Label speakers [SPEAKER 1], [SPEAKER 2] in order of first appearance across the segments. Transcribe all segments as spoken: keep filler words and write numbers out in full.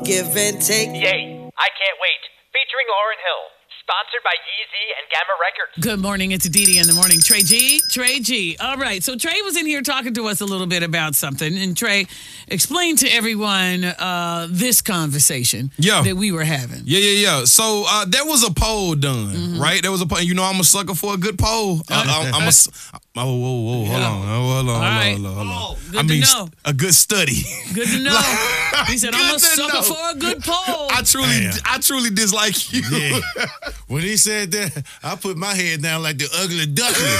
[SPEAKER 1] Give and take.
[SPEAKER 2] Yay, I can't wait. Featuring Lauryn Hill. Sponsored by Yeezy and Gamma Records.
[SPEAKER 3] Good morning. It's Dee Dee in the morning. Trey G. Trey G. All right. So Trey was in here talking to us a little bit about something. And Trey, explain to everyone uh, this conversation
[SPEAKER 4] yeah.
[SPEAKER 3] that we were having.
[SPEAKER 4] Yeah, yeah, yeah. So uh, there was a poll done, mm-hmm. right? There was a poll. You know I'm a sucker for a good poll. Uh, I'm, I'm a... Oh, whoa, whoa, whoa, hold
[SPEAKER 3] yeah.
[SPEAKER 4] on. Oh, hold on, hold
[SPEAKER 3] right.
[SPEAKER 4] on, hold on, hold on.
[SPEAKER 3] Oh, good
[SPEAKER 4] I
[SPEAKER 3] to
[SPEAKER 4] mean,
[SPEAKER 3] know.
[SPEAKER 4] a good study.
[SPEAKER 3] Good to know. He said, I'm a sucker
[SPEAKER 4] know.
[SPEAKER 3] for a good poll.
[SPEAKER 4] I truly,
[SPEAKER 5] Damn.
[SPEAKER 4] I truly dislike you.
[SPEAKER 5] Yeah. When he said that, I put my head down like the ugly duckling.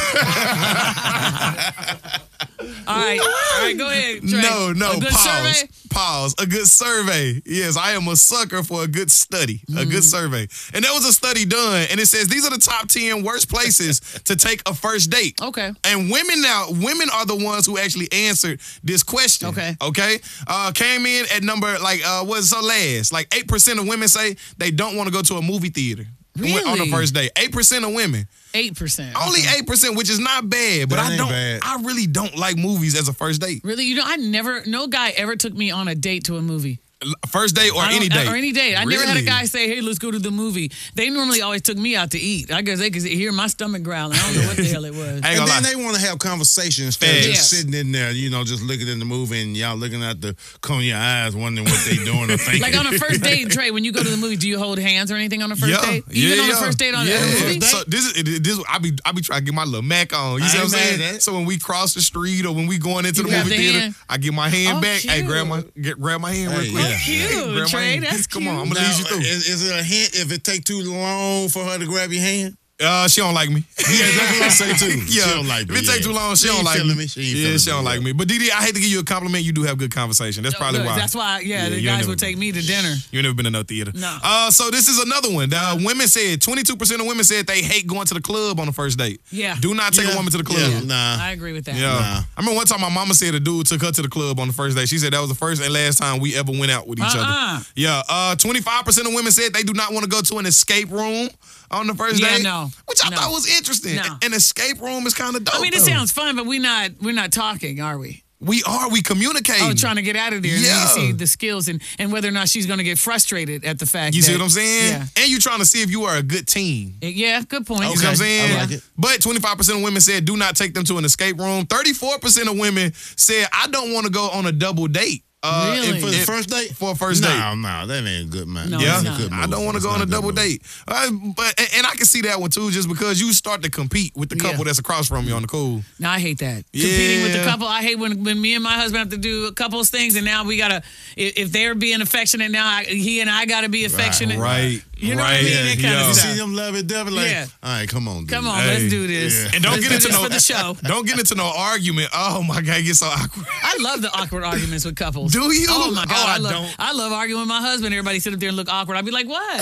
[SPEAKER 3] All right. All right, go ahead, Trey.
[SPEAKER 4] No, no,
[SPEAKER 3] a good
[SPEAKER 4] pause.
[SPEAKER 3] survey?
[SPEAKER 4] Pause. A good survey. Yes, I am a sucker for a good study, mm. a good survey. And there was a study done, and it says these are the top ten worst places to take a first date.
[SPEAKER 3] Okay.
[SPEAKER 4] And women now, women are the ones who actually answered this question.
[SPEAKER 3] Okay.
[SPEAKER 4] Okay. Uh, came in at number, like, uh, what's so last? Like eight percent of women say they don't want to go to a movie theater.
[SPEAKER 3] Really?
[SPEAKER 4] On the first date. eight percent of women.
[SPEAKER 3] eight percent.
[SPEAKER 4] Only
[SPEAKER 3] okay.
[SPEAKER 4] eight percent, which is not bad, but
[SPEAKER 5] That
[SPEAKER 4] I
[SPEAKER 5] ain't
[SPEAKER 4] don't,
[SPEAKER 5] bad.
[SPEAKER 4] I really don't like movies as a first date.
[SPEAKER 3] Really? You know, I never, no guy ever took me on a date to a movie.
[SPEAKER 4] First date or
[SPEAKER 3] I don't-
[SPEAKER 4] any date?
[SPEAKER 3] Or any date. I never had a
[SPEAKER 4] Really?
[SPEAKER 3] guy say, hey, let's go to the movie. They normally always took me out to eat. I guess they could hear my stomach growling. I don't know what the hell it was.
[SPEAKER 4] I ain't
[SPEAKER 5] And
[SPEAKER 4] gonna
[SPEAKER 5] then
[SPEAKER 4] lie.
[SPEAKER 5] they want to have conversation instead of
[SPEAKER 4] Facts.
[SPEAKER 5] just
[SPEAKER 3] Yeah.
[SPEAKER 5] sitting in there, you know, just looking in the movie and y'all looking at the corner of your eyes, wondering what they doing or thinking.
[SPEAKER 3] Like on a first date, Trey, when you go to the movie, do you hold hands or anything on a first
[SPEAKER 4] yeah,
[SPEAKER 3] date?
[SPEAKER 4] yeah,
[SPEAKER 3] Even on
[SPEAKER 4] yeah.
[SPEAKER 3] a first date on
[SPEAKER 4] yeah.
[SPEAKER 3] a movie?
[SPEAKER 4] So this is this. I be I be trying to get my little Mac on. You
[SPEAKER 5] I
[SPEAKER 4] see what I'm
[SPEAKER 5] ain't mad
[SPEAKER 4] saying?
[SPEAKER 5] at that.
[SPEAKER 4] So when we cross the street or when we going into
[SPEAKER 3] You
[SPEAKER 4] the
[SPEAKER 3] grab
[SPEAKER 4] movie
[SPEAKER 3] the
[SPEAKER 4] theater,
[SPEAKER 3] hand?
[SPEAKER 4] I get my hand
[SPEAKER 3] Oh,
[SPEAKER 4] back. Hey,
[SPEAKER 3] cute.
[SPEAKER 4] grab my get, grab my hand real
[SPEAKER 5] Hey,
[SPEAKER 4] quick.
[SPEAKER 5] yeah.
[SPEAKER 3] Cute,
[SPEAKER 4] Grab my
[SPEAKER 3] Trey,
[SPEAKER 4] hand.
[SPEAKER 3] that's
[SPEAKER 4] Come on, I'm
[SPEAKER 3] cute.
[SPEAKER 4] gonna lead you
[SPEAKER 5] Now,
[SPEAKER 4] through.
[SPEAKER 5] is, is it a hint if it take too long for her to grab your hand?
[SPEAKER 4] Uh, she don't like me.
[SPEAKER 5] Yeah, that's what I say too.
[SPEAKER 4] Yeah.
[SPEAKER 5] She don't like me.
[SPEAKER 4] If it take
[SPEAKER 5] yeah.
[SPEAKER 4] too long, she,
[SPEAKER 5] She
[SPEAKER 4] don't
[SPEAKER 5] ain't
[SPEAKER 4] like
[SPEAKER 5] feeling
[SPEAKER 4] me.
[SPEAKER 5] me. She ain't
[SPEAKER 4] yeah,
[SPEAKER 5] feeling
[SPEAKER 4] she don't
[SPEAKER 5] me,
[SPEAKER 4] like
[SPEAKER 5] yeah.
[SPEAKER 4] me. But Didi, I hate to give you a compliment. You do have good conversation. That's probably
[SPEAKER 3] Good.
[SPEAKER 4] why.
[SPEAKER 3] That's why, yeah,
[SPEAKER 4] Yeah,
[SPEAKER 3] the
[SPEAKER 4] you
[SPEAKER 3] guys
[SPEAKER 4] ain't
[SPEAKER 3] would
[SPEAKER 4] never-
[SPEAKER 3] take me to dinner.
[SPEAKER 4] You ain't never been to no theater.
[SPEAKER 3] No.
[SPEAKER 4] Uh, so this is another one. The women said twenty-two percent of women said they hate going to the club on the first date.
[SPEAKER 3] Yeah.
[SPEAKER 4] Do not take
[SPEAKER 5] Yeah.
[SPEAKER 4] a woman to the club.
[SPEAKER 5] Yeah.
[SPEAKER 4] Yeah.
[SPEAKER 5] Nah.
[SPEAKER 3] I agree with that.
[SPEAKER 4] I remember one time my mama said a dude took her to the club on the first day. She said that was the first and last time we ever went out with each
[SPEAKER 3] Uh-uh.
[SPEAKER 4] other. Yeah. Uh, twenty-five percent of women said they do not want to go to an escape room on the first
[SPEAKER 3] Yeah,
[SPEAKER 4] date.
[SPEAKER 3] no.
[SPEAKER 4] Which I
[SPEAKER 3] No.
[SPEAKER 4] thought was interesting.
[SPEAKER 3] No.
[SPEAKER 4] An escape room is kind of dope.
[SPEAKER 3] I mean, it
[SPEAKER 4] though.
[SPEAKER 3] sounds fun, but we're not we're not talking, are we?
[SPEAKER 4] We are. We communicate.
[SPEAKER 3] Oh, trying to get out of there. And then
[SPEAKER 4] Yeah.
[SPEAKER 3] you see the skills and, and whether or not she's going to get frustrated at the fact
[SPEAKER 4] You
[SPEAKER 3] that,
[SPEAKER 4] see what I'm saying?
[SPEAKER 3] Yeah.
[SPEAKER 4] And you're trying to see if you are a good team.
[SPEAKER 3] Yeah, good point.
[SPEAKER 4] You see what I'm saying?
[SPEAKER 5] I like it.
[SPEAKER 4] But twenty-five percent of women said do not take them to an escape room. thirty-four percent of women said I don't want to go on a double date. Uh,
[SPEAKER 3] Really?
[SPEAKER 4] if-
[SPEAKER 5] For the
[SPEAKER 4] if-
[SPEAKER 5] first date?
[SPEAKER 4] For a first date.
[SPEAKER 5] No, no, that ain't good, man.
[SPEAKER 3] No,
[SPEAKER 4] Yeah,
[SPEAKER 3] it's not.
[SPEAKER 5] Good
[SPEAKER 4] I
[SPEAKER 5] move.
[SPEAKER 4] don't want to
[SPEAKER 5] It's
[SPEAKER 4] go on
[SPEAKER 5] not
[SPEAKER 4] a
[SPEAKER 5] good
[SPEAKER 4] double
[SPEAKER 5] move.
[SPEAKER 4] date. Uh, but and, and I can see that one too, just because you start to compete with the couple
[SPEAKER 3] Yeah.
[SPEAKER 4] that's across from you on the cool.
[SPEAKER 3] No, I hate that. Competing with the
[SPEAKER 4] Yeah.
[SPEAKER 3] couple. I hate when, when me and my husband have to do a couple of things, and now we gotta. If, if they're being affectionate, now I, he and I gotta be affectionate.
[SPEAKER 4] Right.
[SPEAKER 3] You know what I
[SPEAKER 4] right.
[SPEAKER 3] mean? That kind
[SPEAKER 4] yeah.
[SPEAKER 3] of
[SPEAKER 5] You
[SPEAKER 3] stuff.
[SPEAKER 5] see them love it, devil? Like,
[SPEAKER 3] Yeah.
[SPEAKER 5] all right, come on, dude.
[SPEAKER 3] Come on,
[SPEAKER 4] Hey.
[SPEAKER 3] let's do this.
[SPEAKER 5] Yeah.
[SPEAKER 4] And don't
[SPEAKER 3] Let's
[SPEAKER 4] get
[SPEAKER 3] do
[SPEAKER 4] into
[SPEAKER 3] this
[SPEAKER 4] no
[SPEAKER 3] for the show.
[SPEAKER 4] Don't get into no argument. Oh my God, it gets so awkward.
[SPEAKER 3] I love the awkward arguments with couples.
[SPEAKER 4] Do you?
[SPEAKER 3] Oh my God,
[SPEAKER 4] Oh,
[SPEAKER 3] I,
[SPEAKER 4] I
[SPEAKER 3] love.
[SPEAKER 4] don't.
[SPEAKER 3] I love arguing with my husband. Everybody sit up there and look awkward. I'd be like, what?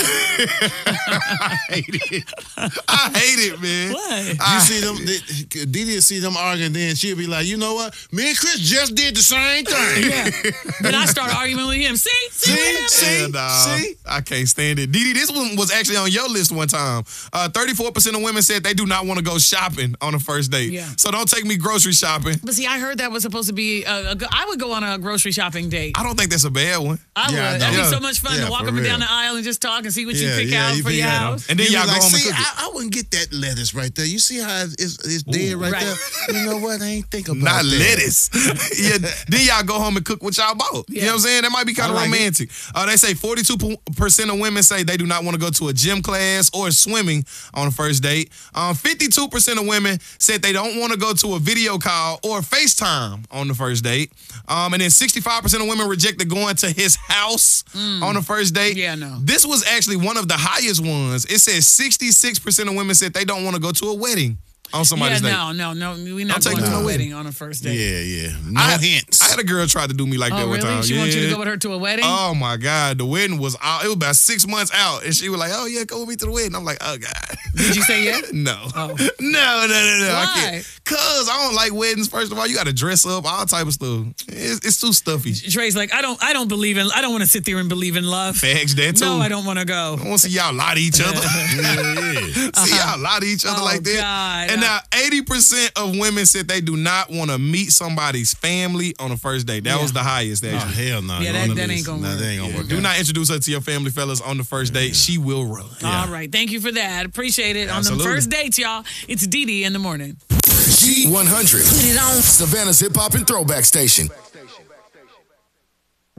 [SPEAKER 4] I hate it. I hate it, man.
[SPEAKER 3] What?
[SPEAKER 5] You
[SPEAKER 4] I-
[SPEAKER 5] see them, they- Didi will see them arguing, then she'll be like, you know what? Me and Chris just did the same thing.
[SPEAKER 3] Yeah. Then I start arguing with him. See, see, what happened?
[SPEAKER 5] See?
[SPEAKER 4] And, uh,
[SPEAKER 5] See?
[SPEAKER 4] I can't stand it. Didi, this one was actually on your list one time. Uh, thirty-four percent of women said they do not want to go shopping on a first date.
[SPEAKER 3] Yeah.
[SPEAKER 4] So don't take me grocery shopping.
[SPEAKER 3] But see, I heard that was supposed to be. A, a, go- I would go on a grocery shopping date.
[SPEAKER 4] I don't think that's a bad one.
[SPEAKER 3] I
[SPEAKER 5] Yeah, I
[SPEAKER 3] would.
[SPEAKER 5] know.
[SPEAKER 3] That'd be
[SPEAKER 4] Yeah.
[SPEAKER 3] so much fun
[SPEAKER 5] Yeah,
[SPEAKER 3] to walk
[SPEAKER 5] for
[SPEAKER 3] up and down
[SPEAKER 5] real.
[SPEAKER 3] the aisle and just talk and see what you
[SPEAKER 5] Yeah,
[SPEAKER 3] pick
[SPEAKER 5] yeah,
[SPEAKER 3] out
[SPEAKER 5] you
[SPEAKER 3] for
[SPEAKER 5] pick
[SPEAKER 3] your
[SPEAKER 5] out.
[SPEAKER 3] house.
[SPEAKER 4] And then
[SPEAKER 5] You
[SPEAKER 4] y'all
[SPEAKER 5] be
[SPEAKER 4] go
[SPEAKER 5] like,
[SPEAKER 4] home and
[SPEAKER 5] see,
[SPEAKER 4] cook it.
[SPEAKER 5] I, I wouldn't get that lettuce right there. You see how it's, it's dead right,
[SPEAKER 3] Right.
[SPEAKER 5] there? You know what? I ain't think about
[SPEAKER 4] Not
[SPEAKER 5] that.
[SPEAKER 4] lettuce. yeah. Then y'all go home and cook what y'all bought. You know what I'm saying? That might be kind of
[SPEAKER 5] I like it.
[SPEAKER 4] romantic. Uh, they say forty-two percent of women say they do not want to go to a gym class or swimming on a first date. Um, fifty-two percent of women said they don't want to go to a video call or FaceTime on the first date. Um, and then sixty-five percent of women rejected going to his house on the first date.
[SPEAKER 3] Yeah, no.
[SPEAKER 4] This was actually one of the highest ones. It says sixty-six percent of women said they don't want to go to a wedding on somebody's
[SPEAKER 3] yeah,
[SPEAKER 4] date.
[SPEAKER 3] no, no, no. We're not
[SPEAKER 4] I'll take
[SPEAKER 3] going to
[SPEAKER 4] no
[SPEAKER 3] a
[SPEAKER 4] wedding.
[SPEAKER 3] wedding on a first date.
[SPEAKER 5] Yeah, yeah. No
[SPEAKER 4] I had,
[SPEAKER 5] hints.
[SPEAKER 4] I had a girl try to do me like that
[SPEAKER 3] Oh,
[SPEAKER 4] one
[SPEAKER 3] really?
[SPEAKER 4] time.
[SPEAKER 3] She
[SPEAKER 4] yeah.
[SPEAKER 3] wants you to go with her to a wedding?
[SPEAKER 4] Oh my God, the wedding was out. It was about six months out, and she was like, "Oh yeah, go with me to the wedding." I'm like, "Oh God."
[SPEAKER 3] Did you say yes?
[SPEAKER 4] No,
[SPEAKER 3] Oh.
[SPEAKER 4] no, no, no, no.
[SPEAKER 3] Why?
[SPEAKER 4] I can't. Cause I don't like weddings. First of all, you got to dress up, all type of stuff. It's, it's too stuffy.
[SPEAKER 3] Trey's like, I don't, I don't believe in, I don't want to sit there and believe in love.
[SPEAKER 4] Facts, that too.
[SPEAKER 3] No, I don't want to go.
[SPEAKER 4] I want to see y'all lie to each other.
[SPEAKER 5] yeah, yeah.
[SPEAKER 4] See y'all lie to each other
[SPEAKER 3] Oh,
[SPEAKER 4] like that.
[SPEAKER 3] God.
[SPEAKER 4] And And now eighty percent of women said they do not want to meet somebody's family on a first date. That
[SPEAKER 3] Yeah.
[SPEAKER 4] was the highest.
[SPEAKER 5] Oh,
[SPEAKER 4] Actually.
[SPEAKER 5] hell no.
[SPEAKER 3] Yeah,
[SPEAKER 5] On
[SPEAKER 3] that-
[SPEAKER 5] the
[SPEAKER 3] that
[SPEAKER 5] list.
[SPEAKER 3] ain't gonna
[SPEAKER 5] Nah,
[SPEAKER 3] work.
[SPEAKER 5] that ain't gonna work.
[SPEAKER 4] Do
[SPEAKER 5] out.
[SPEAKER 4] not introduce her to your family, fellas, on the first date. She will run.
[SPEAKER 3] All right. Thank you for that. Appreciate it.
[SPEAKER 4] Absolutely.
[SPEAKER 3] On the first dates, y'all, it's Dee Dee in the morning.
[SPEAKER 1] G one hundred. Put it on. Savannah's hip hop and throwback station.